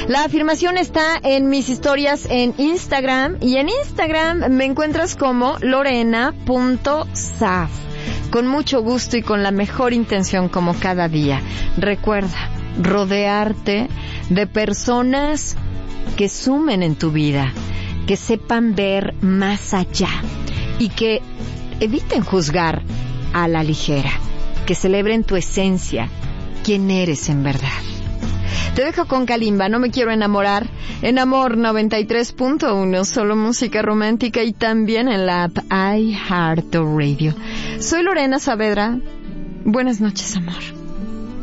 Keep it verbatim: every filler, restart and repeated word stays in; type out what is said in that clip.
La afirmación está en mis historias en Instagram, y en Instagram me encuentras como lorena punto saf. Con mucho gusto y con la mejor intención, como cada día. Recuerda rodearte de personas que sumen en tu vida, que sepan ver más allá y que eviten juzgar a la ligera, que celebren tu esencia, quién eres en verdad. Te dejo con Kalimba, No me quiero enamorar, en Amor noventa y tres punto uno, solo música romántica, y también en la app iHeartRadio. Soy Lorena Saavedra. Buenas noches, amor.